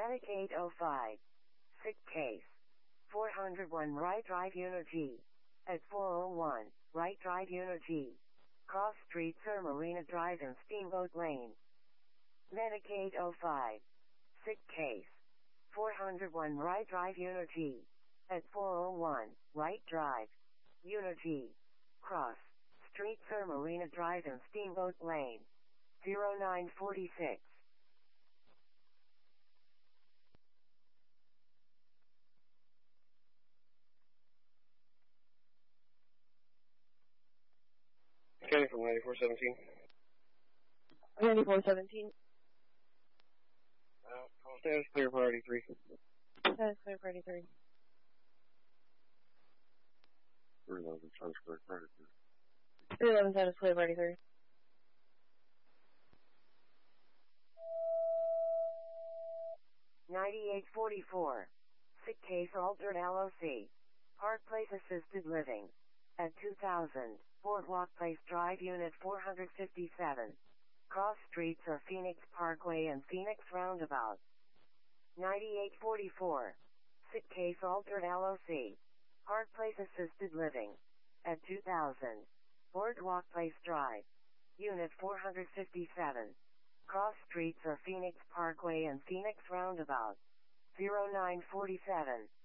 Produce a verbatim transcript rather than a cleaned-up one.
Medic eight oh five. Sick case. four oh one Right Drive Unit G. At four oh one, Right Drive Unit G. Cross Street Sir Marina Drive and Steamboat Lane. Medic eight oh five. Sick case. four oh one Right Drive Unit G. At four oh one, Right Drive. Unit G. Cross Street Sir Marina Drive and Steamboat Lane. zero nine four six. County from ninety-four seventeen. ninety-four seventeen. Uh, call status clear priority three. Status clear priority three. three eleven, status clear priority three. three eleven, status clear priority three. ninety-eight forty-four. Sick case altered L O C. Park Place Assisted Living. At two thousand, Boardwalk Place Drive Unit four fifty-seven. Cross Streets are Phoenix Parkway and Phoenix Roundabout. ninety-eight forty-four. Sick case altered L O C. Park Place Assisted Living. At two thousand, Boardwalk Place Drive. Unit four fifty-seven. Cross Streets are Phoenix Parkway and Phoenix Roundabout. zero nine four seven.